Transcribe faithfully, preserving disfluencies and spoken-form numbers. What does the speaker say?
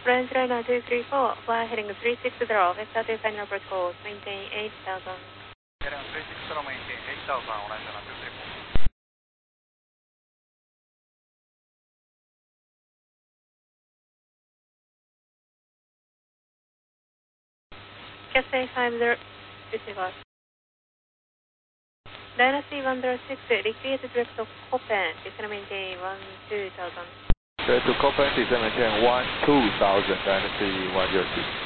French liner two three four, fly heading three six zero, vector to final approach course, maintain eight thousand. Heading three six zero, maintain eight thousand, Orange liner two three four. Cathay five zero, receiver. Dynasty one zero six, repeat direct to Copen, descend maintain one two thousand. Direct to Copen, descend maintain one two thousand, Dynasty one zero six.